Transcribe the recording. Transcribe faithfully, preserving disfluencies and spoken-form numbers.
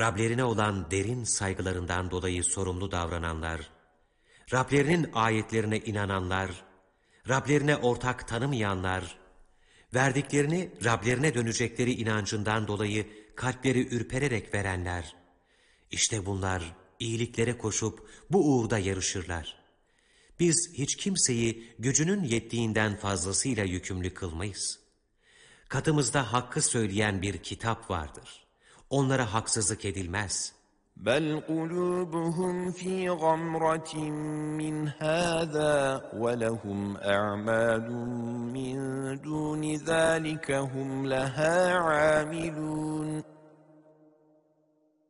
Rablerine olan derin saygılarından dolayı sorumlu davrananlar, Rablerinin ayetlerine inananlar, Rablerine ortak tanımayanlar, verdiklerini Rablerine dönecekleri inancından dolayı kalpleri ürpererek verenler, işte bunlar iyiliklere koşup bu uğurda yarışırlar. Biz hiç kimseyi gücünün yettiğinden fazlasıyla yükümlü kılmayız. Katımızda hakkı söyleyen bir kitap vardır. Onlara haksızlık edilmez. بَلْ قُلُوبُهُمْ فِي غَمْرَةٍ مِّنْ هَذَا وَلَهُمْ أَعْمَالٌ مِّن دُونِ ذَٰلِكَ هُمْ لَهَا عَامِلُونَ